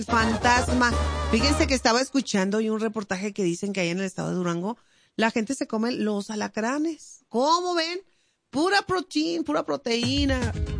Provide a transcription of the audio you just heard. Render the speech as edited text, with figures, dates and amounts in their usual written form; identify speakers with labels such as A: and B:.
A: Fantasma. Fíjense que estaba escuchando y un reportaje que dicen que ahí en el estado de Durango la gente se come los alacranes. ¿Cómo ven? Pura proteína.